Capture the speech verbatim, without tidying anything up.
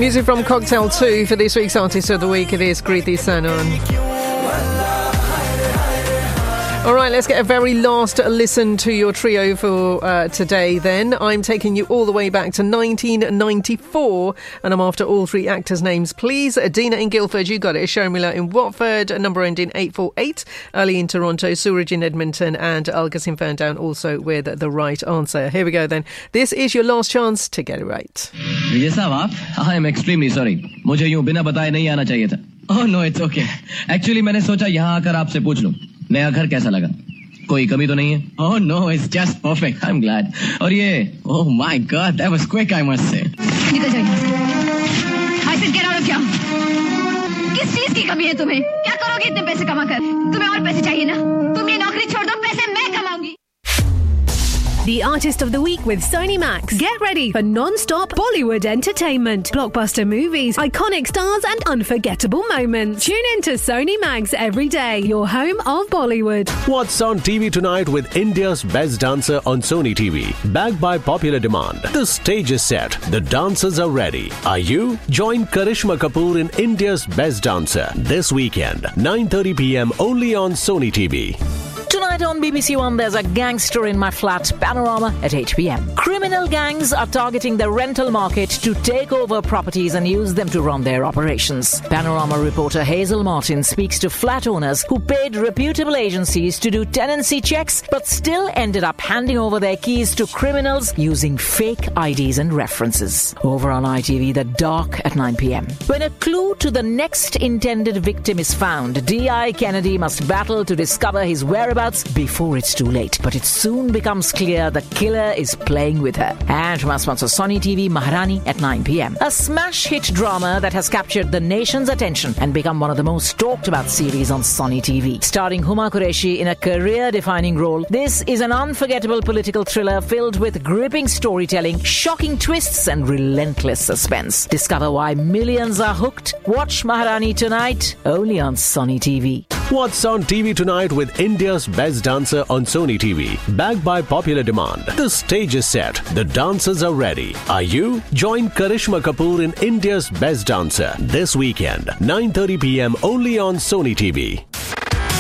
Music from Cocktail two for this week's Artist of the Week. It is Kriti Sanon. All right, let's get a very last listen to your trio for uh, today then. I'm taking you all the way back to nineteen ninety-four, and I'm after all three actors' names, please. Dina in Guildford, you got it. Sharmila in Watford, number ending eight four eight. Ali in Toronto, Suraj in Edmonton, and Algas in Ferndown also with the right answer. Here we go then. This is your last chance to get it right. Vijay Sahab, I am extremely sorry. मुझे यूं बिना बताए नहीं आना चाहिए था. Oh no, it's okay. Actually, मैंने सोचा यहाँ आकर आपसे पूछ लूं. नया घर कैसा लगा? कोई कमी तो नहीं है? Oh no, it's just perfect. I'm glad. और ये, oh my God, that was quick, I must say. निकल जाओ यहाँ से. I said get out of here. किस चीज की कमी है तुम्हें? क्या करोगे इतने पैसे कमा कर? तुम्हें और पैसे चाहिए ना? तुम ये नौकरी छोड़ दो, पैसे मैं कमाऊंगी. The Artist of the Week with Sony Max. Get ready for non-stop Bollywood entertainment, blockbuster movies, iconic stars and unforgettable moments. Tune in to Sony Max every day, your home of Bollywood. What's on T V tonight with India's Best Dancer on Sony T V? Backed by popular demand. The stage is set. The dancers are ready. Are you? Join Karishma Kapoor in India's Best Dancer this weekend, nine thirty p.m. only on Sony T V. Tonight on B B C One, there's a gangster in my flat, Panorama, at eight p.m. Criminal gangs are targeting the rental market to take over properties and use them to run their operations. Panorama reporter Hazel Martin speaks to flat owners who paid reputable agencies to do tenancy checks but still ended up handing over their keys to criminals using fake I Ds and references. Over on I T V, The Dark at nine p.m. When a clue to the next intended victim is found, D I Kennedy must battle to discover his whereabouts before it's too late. But it soon becomes clear the killer is playing with her. And from our sponsor Sony T V, Maharani at nine p.m. A smash hit drama that has captured the nation's attention and become one of the most talked about series on Sony T V. Starring Huma Qureshi in a career-defining role, this is an unforgettable political thriller filled with gripping storytelling, shocking twists and relentless suspense. Discover why millions are hooked. Watch Maharani tonight, only on Sony T V. What's on T V tonight with India's Best Dancer on Sony T V? Backed by popular demand. The stage is set. The dancers are ready. Are you? Join Karishma Kapoor in India's Best Dancer this weekend, nine thirty p.m. only on Sony T V.